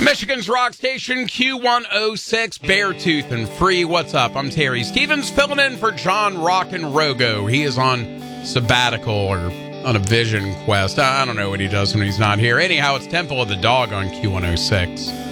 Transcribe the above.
Michigan's rock station, Q106, Beartooth and Free. What's up? I'm Terry Stevens, filling in for John Rockin' Rogo. He is on sabbatical or on a vision quest. I don't know what he does when he's not here. Anyhow, it's Temple of the Dog on Q106.